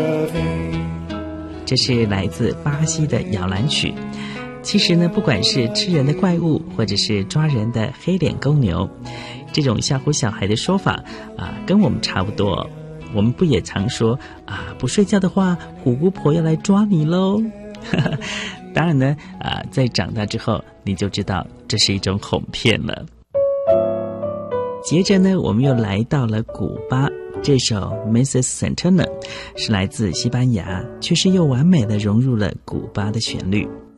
这是来自巴西的摇篮曲。其实呢，不管是吃人的怪物，或者是抓人的黑脸公牛，这种吓唬小孩的说法跟我们差不多。我们不也常说不睡觉的话，虎姑婆要来抓你喽。当然呢在长大之后，你就知道这是一种哄骗了。接着呢，我们又来到了古巴。这首 Mrs. Santana 是来自西班牙，却是又完美的融入了古巴的旋律。